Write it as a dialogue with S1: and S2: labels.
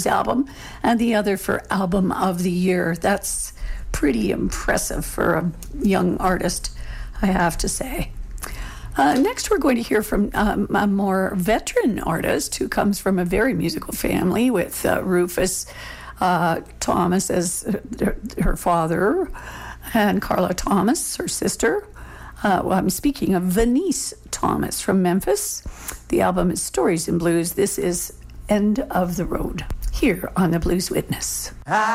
S1: album, and the other for Album of the Year. That's pretty impressive for a young artist, I have to say. Next, we're going to hear from a more veteran artist who comes from a very musical family with Rufus Thomas as her father and Carla Thomas, her sister. I'm speaking of Venice Thomas from Memphis. The album is Stories in Blues. This is End of the Road here on The Blues Witness.